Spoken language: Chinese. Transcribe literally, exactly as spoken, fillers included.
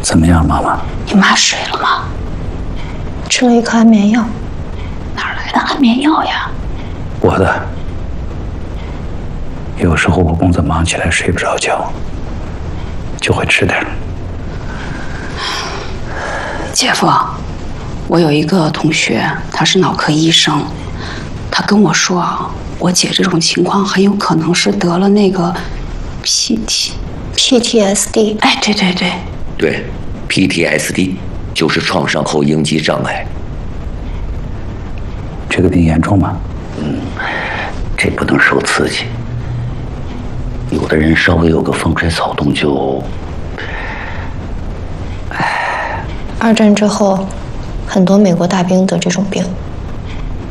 怎么样，妈妈？ 你妈睡了吗？ 吃了一颗安眠药。 哪来的安眠药呀？ 我的。有时候我工作忙起来睡不着觉，就会吃点。 姐夫，我有一个同学，他是脑科医生，他跟我说啊，我姐这种情况很有可能是得了那个 P T P T S D。 哎，对对对， 对 ，P T S D 就是创伤后应激障碍。 这个病严重吗？ 嗯，这不能受刺激。有的人稍微有个风吹草动就， 二战之后，很多美国大兵得这种病。